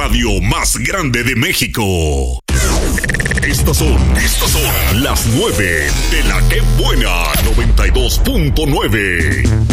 radio más grande de México. Estas son las 9 de la que buena 92.9.